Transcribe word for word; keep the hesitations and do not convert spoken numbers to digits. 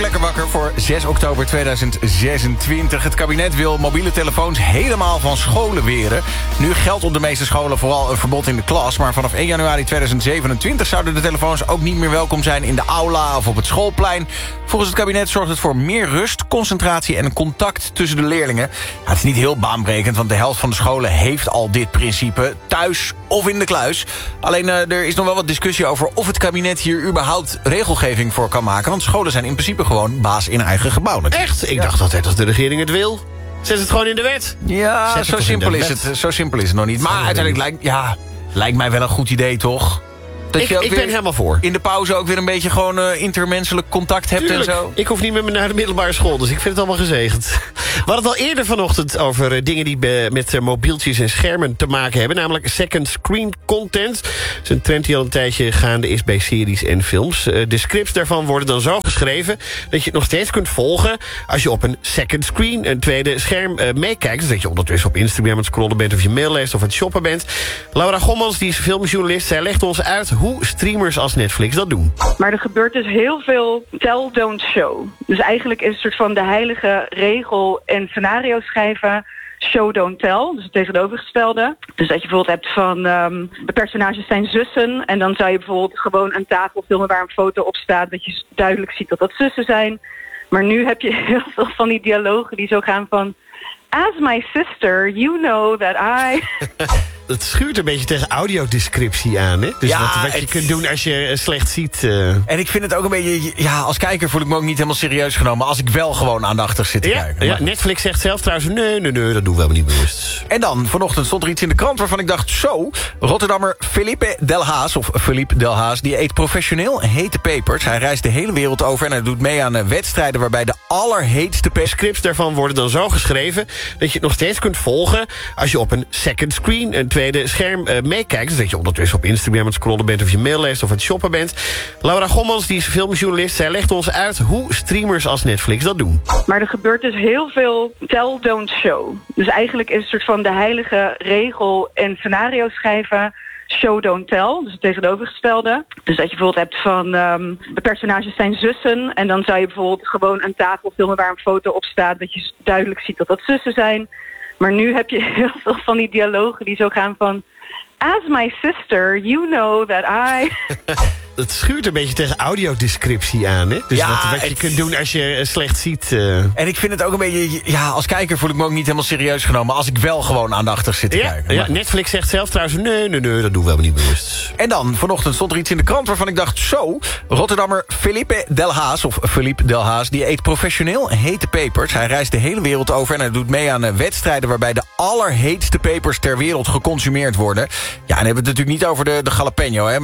lekker wakker voor zes oktober tweeduizend zesentwintig. Het kabinet wil mobiele telefoons helemaal van scholen weren. Nu geldt op de meeste scholen vooral een verbod in de klas. Maar vanaf één januari tweeduizend zevenentwintig zouden de telefoons ook niet meer welkom zijn in de aula of op het schoolplein. Volgens het kabinet zorgt het voor meer rust, concentratie en contact tussen de leerlingen. Ja, het is niet heel baanbrekend, want de helft van de scholen heeft al dit principe. Thuis of in de kluis. Alleen uh, er is nog wel wat discussie over of het kabinet hier überhaupt regelgeving voor kan maken. Want scholen zijn in principe gewoon baas in eigen gebouw. Natuurlijk. Echt? Ik ja. dacht altijd als de regering het wil. Zet het gewoon in de wet. Ja, Zet zo het simpel is wet. het. Zo simpel is het nog niet. Maar oh, uiteindelijk lijkt, ja, lijkt mij wel een goed idee, toch? Dat ik je ook ik weer ben helemaal voor. in de pauze ook weer een beetje gewoon uh, intermenselijk contact hebt. Tuurlijk. En zo. Ik hoef niet meer naar de middelbare school, dus ik vind het allemaal gezegend. We hadden het al eerder vanochtend over uh, dingen die be, met uh, mobieltjes en schermen te maken hebben. Namelijk second screen content. Dat is een trend die al een tijdje gaande is bij series en films. Uh, de scripts daarvan worden dan zo geschreven dat je het nog steeds kunt volgen als je op een second screen, een tweede scherm, uh, meekijkt. Dus dat je ondertussen op Instagram aan het scrollen bent of je mail leest of aan het shoppen bent. Laura Gommans, die is filmjournalist, zij legt ons uit hoe streamers als Netflix dat doen. Maar er gebeurt dus heel veel tell, don't show. Dus eigenlijk is het een soort van de heilige regel en scenario schrijven. Show, don't tell. Dus het tegenovergestelde. Dus dat je bijvoorbeeld hebt van um, de personages zijn zussen. En dan zou je bijvoorbeeld gewoon een tafel filmen waar een foto op staat. Dat je duidelijk ziet dat dat zussen zijn. Maar nu heb je heel veel van die dialogen die zo gaan van... As my sister, you know that I... Het schuurt een beetje tegen audiodescriptie aan, hè? Dus ja, wat, wat je het... kunt doen als je slecht ziet. Uh... En ik vind het ook een beetje... Ja, als kijker voel ik me ook niet helemaal serieus genomen... als ik wel gewoon aandachtig zit te ja, kijken. Ja, maar... Netflix zegt zelf trouwens... nee, nee, nee, dat doen we helemaal niet bewust. En dan, vanochtend stond er iets in de krant waarvan ik dacht... zo, Rotterdammer Felipe Delhaas, of Philippe Delhaas... die eet professioneel hete pepers. Hij reist de hele wereld over en hij doet mee aan wedstrijden... waarbij de allerheetste pepers... Scripts daarvan worden dan zo geschreven... dat je het nog steeds kunt volgen als je op een second screen... een tweede scherm uh, meekijkt. Dus dat je ondertussen op Instagram aan het scrollen bent... of je mail leest of aan het shoppen bent. Laura Gommans, die is filmjournalist, zij legt ons uit hoe streamers als Netflix dat doen. Maar er gebeurt dus heel veel tell, don't show. Dus eigenlijk is het een soort van de heilige regel en scenario schrijven... Show, don't tell. Dus het tegenovergestelde. Dus dat je bijvoorbeeld hebt van um, de personages zijn zussen. En dan zou je bijvoorbeeld gewoon een tafel filmen waar een foto op staat. Dat je duidelijk ziet dat dat zussen zijn. Maar nu heb je heel veel van die dialogen die zo gaan van... As my sister, you know that I... Het schuurt een beetje tegen audiodescriptie aan, hè? Dus ja, wat, wat je het... kunt doen als je slecht ziet. Uh... En ik vind het ook een beetje... Ja, als kijker voel ik me ook niet helemaal serieus genomen... als ik wel gewoon aandachtig zit te ja, kijken. Ja, maar... Netflix zegt zelf trouwens... nee, nee, nee, dat doen we helemaal niet bewust. En dan, vanochtend stond er iets in de krant waarvan ik dacht... zo, Rotterdammer Felipe Delhaas, of Philippe Delhaas... die eet professioneel hete pepers. Hij reist de hele wereld over en hij doet mee aan wedstrijden... waarbij de allerheetste pepers ter wereld geconsumeerd worden. Ja, en dan hebben we het natuurlijk niet over de, de jalapeno, hè...